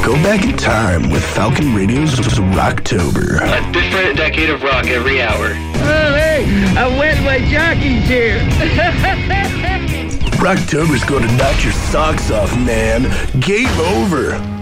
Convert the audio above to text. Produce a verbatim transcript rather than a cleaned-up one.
Go back in time with Falcon Radio's Rocktober. A different decade of rock every hour. Oh, hey, I wet my jockey's here. Rocktober's going to knock your socks off, man. Game over.